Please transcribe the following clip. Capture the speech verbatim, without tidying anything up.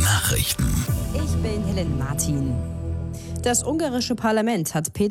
Nachrichten. Ich bin Helen Martin. Das ungarische Parlament hat Peter